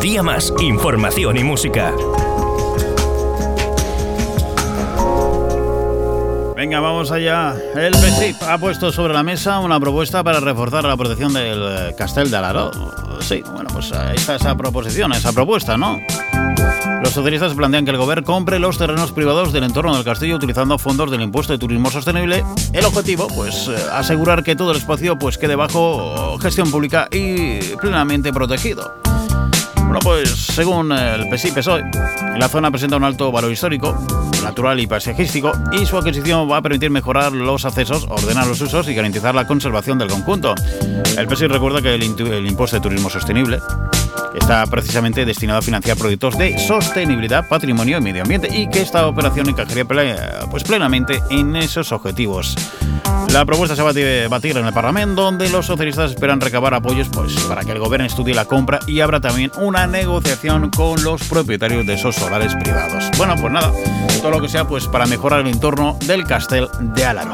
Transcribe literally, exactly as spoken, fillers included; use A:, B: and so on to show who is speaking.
A: día más, información y música.
B: Venga, vamos allá. El P S I P ha puesto sobre la mesa una propuesta para reforzar la protección del Castell de Alaró. Sí, bueno, pues ahí está esa proposición, esa propuesta, ¿no? Los socialistas plantean que el gobierno compre los terrenos privados del entorno del castillo utilizando fondos del impuesto de turismo sostenible. El objetivo, pues, asegurar que todo el espacio pues quede bajo gestión pública y plenamente protegido. Bueno, pues según el P S I P P S O E, la zona presenta un alto valor histórico, natural y paisajístico, y su adquisición va a permitir mejorar los accesos, ordenar los usos y garantizar la conservación del conjunto. El P S I P recuerda que el, el impuesto de turismo sostenible está precisamente destinado a financiar proyectos de sostenibilidad, patrimonio y medio ambiente, y que esta operación encajaría pues, plenamente en esos objetivos. La propuesta se va a debatir en el Parlamento, donde los socialistas esperan recabar apoyos pues, para que el gobierno estudie la compra y habrá también una negociación con los propietarios de esos solares privados. Bueno, pues nada, todo lo que sea pues para mejorar el entorno del Castell de Alaró.